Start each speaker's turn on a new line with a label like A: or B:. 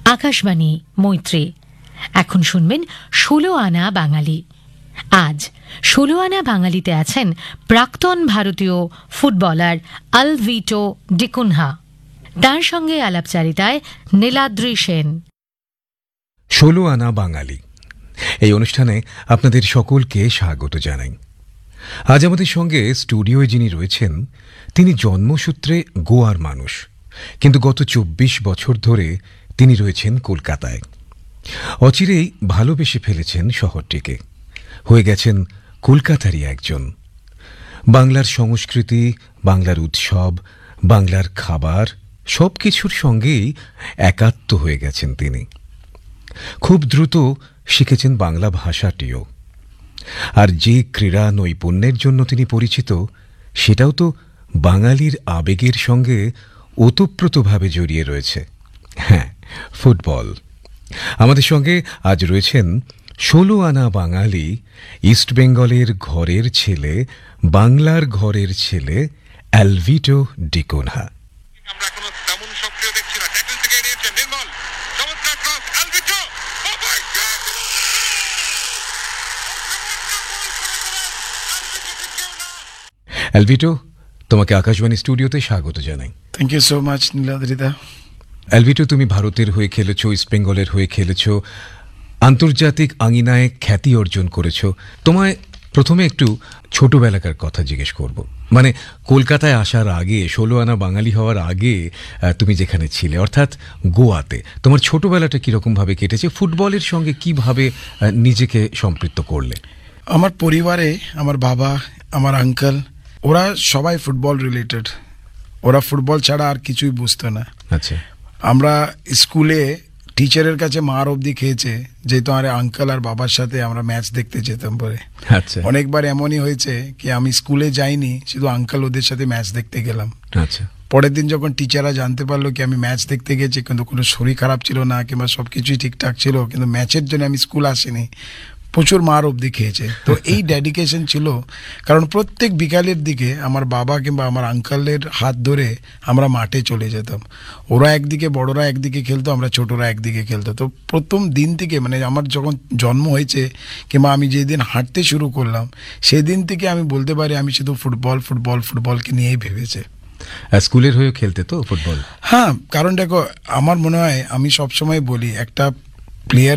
A: আকাশবাণী মৈত্রী। এখন শুনবেন ১৬ আনা বাঙালি। আজ ১৬ আনা বাঙালিতে আছেন প্রাক্তন ভারতীয় ফুটবলার আলভিটো ডিকুনহা। তার সঙ্গে আলাপচারিতায় নীলাদ্রি সেন।
B: ১৬ আনা বাঙালি এই অনুষ্ঠানে আপনাদের সকলকে স্বাগত জানাই। আজ আমাদের সঙ্গে স্টুডিওয় যিনি রয়েছেন তিনি জন্মসূত্রে গোয়ার মানুষ, কিন্তু গত ২৪ বছর ধরে তিনি রয়েছেন কলকাতায়। অচিরেই ভালোবেসে ফেলেছেন শহরটিকে, হয়ে গেছেন কলকাতারই একজন। বাংলার সংস্কৃতি, বাংলার উৎসব, বাংলার খাবার সবকিছুর সঙ্গেই একাত্ম হয়ে গেছেন তিনি। খুব দ্রুত শিখেছেন বাংলা ভাষাটিও। আর যে ক্রীড়া নৈপুণ্যের জন্য তিনি পরিচিত, সেটাও তো বাঙালির আবেগের সঙ্গে ওতপ্রোতভাবে জড়িয়ে রয়েছে। হ্যাঁ, ফুটবল। আমাদের সঙ্গে আজ রয়েছেন ১৬ আনা বাঙালি, ইস্টবেঙ্গলের ঘরের ছেলে, বাংলার ঘরের ছেলে অ্যালভিটো ডিকুনহা। অ্যালভিটো, তোমাকে আকাশবাণী স্টুডিওতে স্বাগত জানাই।
C: Thank you so much নীলাদ্রিদা।
B: Alvito, তুমি ভারতের হয়ে খেলেছো, ইস্টবেঙ্গলের হয়ে খেলেছো, আন্তর্জাতিক আঙিনায় খ্যাতি অর্জন করেছো। তোমায় প্রথমে একটু ছোটবেলাকার কথা জিজ্ঞেস করব। মানে কলকাতায় আসার আগে, ১৬ আনা বাঙালি হওয়ার আগে তুমি যেখানে ছিলে, অর্থাৎ গোয়াতে, তোমার ছোটবেলাটা কিরকম ভাবে কেটেছে? ফুটবলের সঙ্গে কিভাবে নিজেকে সম্পৃক্ত করলে?
C: আমার পরিবারে আমার বাবা, আমার আঙ্কেল, ওরা সবাই ফুটবল রিলেটেড। ওরা ফুটবল ছাড়া আর কিছুই বুঝতো না।
B: আচ্ছা।
C: আমরা স্কুলে টিচারের কাছে মার অবধি খেয়েছে, যেহেতু আমার আঙ্কেল আর বাবার সাথে আমরা ম্যাচ দেখতে যেতাম পরে।
B: আচ্ছা।
C: অনেকবার এমনই হয়েছে কি আমি স্কুলে যাইনি, শুধু আঙ্কেল ওদের সাথে ম্যাচ দেখতে গেলাম।
B: আচ্ছা।
C: পরের দিন যখন টিচাররা জানতে পারলো কি আমি ম্যাচ দেখতে গেছি, কিন্তু কোনো শরীর খারাপ ছিল না কিংবা সবকিছুই ঠিকঠাক ছিল, কিন্তু ম্যাচের জন্য আমি স্কুল আসিনি, প্রচুর মার অবধি খেয়েছে। তো এই ডেডিকেশন ছিল, কারণ প্রত্যেক বিকালের দিকে আমার বাবা কিংবা আমার আঙ্কেলের হাত ধরে আমরা মাঠে চলে যেতাম। ওরা একদিকে, বড়রা একদিকে খেলতো, আমরা ছোটরা একদিকে খেলতো। তো প্রথম দিন থেকে, মানে আমার যখন জন্ম হয়েছে কিংবা আমি যেদিন হাঁটতে শুরু করলাম, সেদিন থেকে আমি বলতে পারি আমি শুধু ফুটবল ফুটবল ফুটবলকে নিয়েই ভেবেছে।
B: স্কুলের হয়ে খেলতে তো ফুটবল?
C: হ্যাঁ, কারণ দেখো আমার মনে হয়, আমি সবসময় বলি একটা প্লেয়ার